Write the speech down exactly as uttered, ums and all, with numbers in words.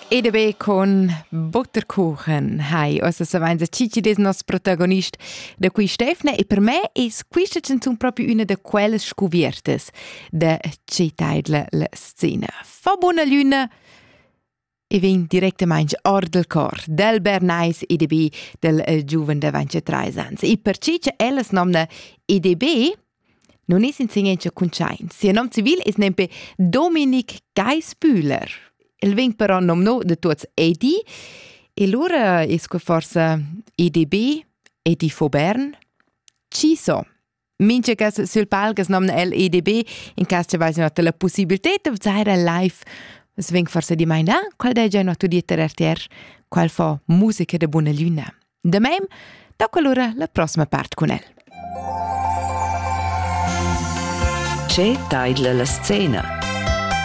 E dabei con Butterkuchen. Hai, ossa savanza Cici des nos protagonist da qui Stefna e per me es questa canzone proprio una de quelles scuviertes da Cetaidla la scena. Fa buona luna e vin direttamente or del cor del Bernais E D B del uh, giuven da ventitré ans. E per Cici ellas nomna E D B non es insegnente Kunchain. Sia nom civil es nempe Dominic Geisbühler. Il veng però nom no de tuts Edi, e l'ora es que forsa E D B, Edi Fobern, Ciso. Mince cas sul palgas nomna el E D B, in cas ce vais nota la possibilitat de zaira live, es veng forsa di mein, ah, qual da già noto di ter ter, qual fa musica de buona luna. De mem, tocca allora la prossima part con el. C'è taidla la scena.